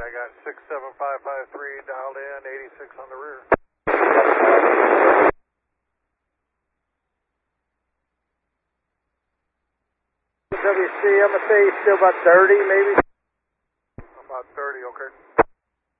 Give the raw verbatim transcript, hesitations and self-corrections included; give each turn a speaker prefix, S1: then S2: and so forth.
S1: I got six seven five five three dialed in, eighty-six on the rear.
S2: W C, I'm going to say still about thirty maybe.
S1: About thirty, okay.